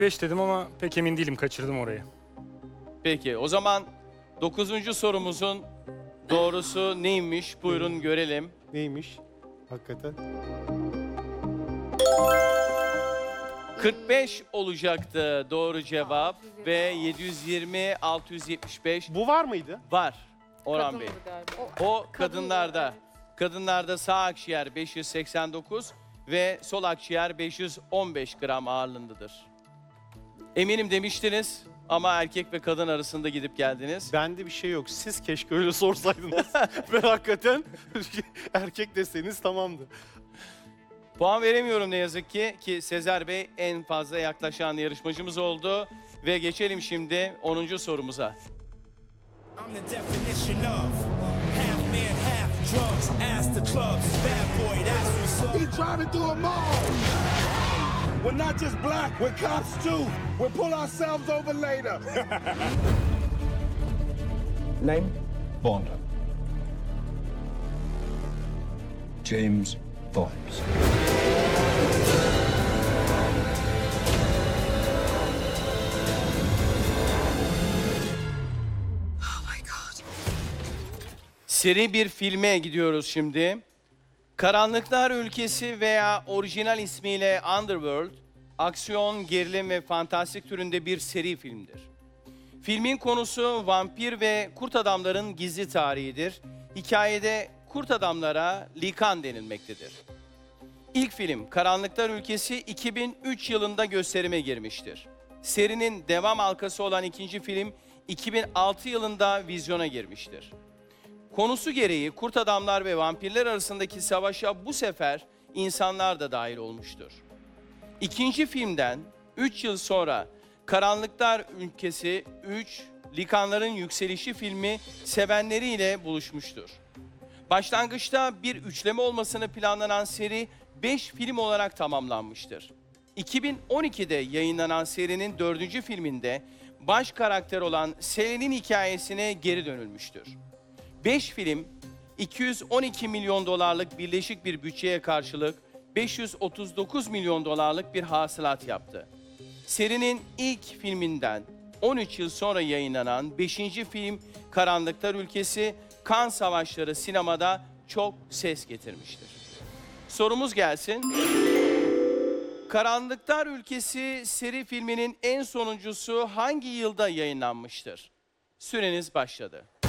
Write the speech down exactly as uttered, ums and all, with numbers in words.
beş dedim ama pek emin değilim, kaçırdım orayı. Peki o zaman dokuzuncu sorumuzun doğrusu neymiş? Buyurun görelim. Neymiş? Hakikaten. kırk beş olacaktı doğru cevap ve yedi yüz yirmi altı yüz yetmiş beş Bu var mıydı? var Orhan Bey. Kadındı galiba. O kadınlarda. Kadınlarda sağ akciğer beş yüz seksen dokuz ve sol akciğer beş yüz on beş gram ağırlığındadır. Eminim demiştiniz ama erkek ve kadın arasında gidip geldiniz. Bende bir şey yok. Siz keşke öyle sorsaydınız. Ben hakikaten erkek deseniz tamamdı. Puan veremiyorum ne yazık ki ki Sezer Bey en fazla yaklaşan yarışmacımız oldu. Ve geçelim şimdi onuncu sorumuza. I'm the definition of half man, half drugs. Ask the clubs, bad boy, that's what's up. He trying to do them all. We're not just black, we're cops too. We'll pull ourselves over later. Name? Bond. James Bond. Seri bir filme gidiyoruz şimdi. Karanlıklar Ülkesi veya orijinal ismiyle Underworld, aksiyon, gerilim ve fantastik türünde bir seri filmdir. Filmin konusu vampir ve kurt adamların gizli tarihidir. Hikayede kurt adamlara likan denilmektedir. İlk film Karanlıklar Ülkesi iki bin üç yılında gösterime girmiştir. Serinin devam halkası olan ikinci film iki bin altı yılında vizyona girmiştir. Konusu gereği kurt adamlar ve vampirler arasındaki savaşa bu sefer insanlar da dahil olmuştur. İkinci filmden üç yıl sonra Karanlıklar Ülkesi üç, Likanların Yükselişi filmi sevenleriyle buluşmuştur. Başlangıçta bir üçleme olmasını planlanan seri beş film olarak tamamlanmıştır. iki bin on ikide yayınlanan serinin dördüncü filminde baş karakter olan Selen'in hikayesine geri dönülmüştür. beş film iki yüz on iki milyon dolarlık birleşik bir bütçeye karşılık beş yüz otuz dokuz milyon dolarlık bir hasılat yaptı. Serinin ilk filminden on üç yıl sonra yayınlanan beşinci film Karanlıklar Ülkesi, Kan Savaşları sinemada çok ses getirmiştir. Sorumuz gelsin. Karanlıklar Ülkesi seri filminin en sonuncusu hangi yılda yayınlanmıştır? Süreniz başladı.